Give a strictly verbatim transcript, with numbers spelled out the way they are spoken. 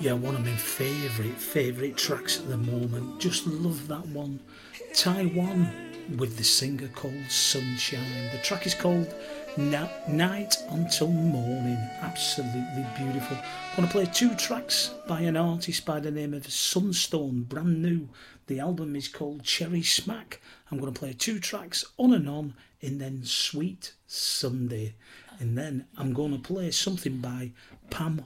Yeah, one of my favourite, favourite tracks at the moment. Just love that one. Taiwan with the singer called Sunshine. The track is called Na- Night Until Morning. Absolutely beautiful. I'm going to play two tracks by an artist by the name of Sunstone, brand new. The album is called Cherry Smack. I'm going to play two tracks on and on, and then Sweet Sunday. And then I'm going to play something by Pam